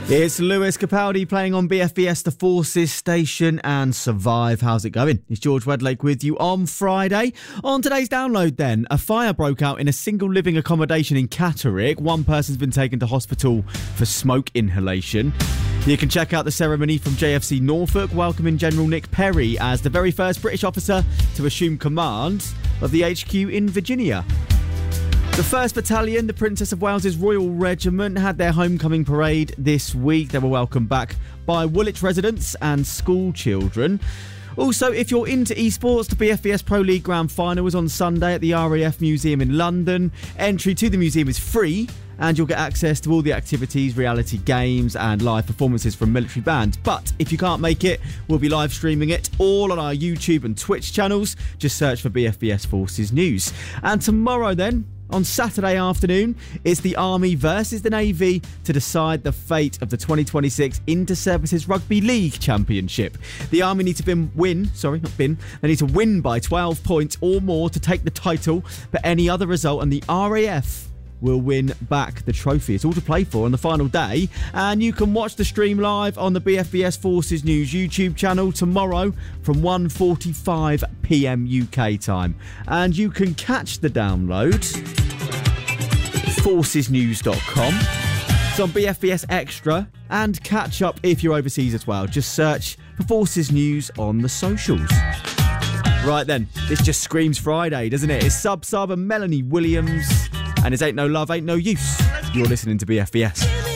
It's Lewis Capaldi playing on BFBS, the Forces station, and Survive. How's it going? It's George Wedlake with you on Friday. On today's download then, a fire broke out in a single living accommodation in Catterick. One person's been taken to hospital for smoke inhalation. You can check out the ceremony from JFC Norfolk, welcoming General Nick Perry as the very first British officer to assume command of the HQ in Virginia. The 1st Battalion, the Princess of Wales's Royal Regiment, had their homecoming parade this week. They were welcomed back by Woolwich residents and school children. Also, if you're into esports, the BFBS Pro League Grand Final is on Sunday at the RAF Museum in London. Entry to the museum is free, and you'll get access to all the activities, reality games and live performances from military bands. But if you can't make it, we'll be live streaming it all on our YouTube and Twitch channels. Just search for BFBS Forces News. And tomorrow then, on Saturday afternoon, it's the Army versus the Navy to decide the fate of the 2026 Inter-Services Rugby League Championship. The Army need to They need to win by 12 points or more to take the title, but any other result and the RAF will win back the trophy. It's all to play for on the final day, and you can watch the stream live on the BFBS Forces News YouTube channel tomorrow from 1:45 p.m. UK time. And you can catch the download forcesnews.com. It's on BFBS Extra, and catch up if you're overseas as well. Just search for Forces News on the socials. Right then, this just screams Friday, doesn't it? It's Sub and Melanie Williams, and it's Ain't No Love, Ain't No Use. You're listening to BFBS.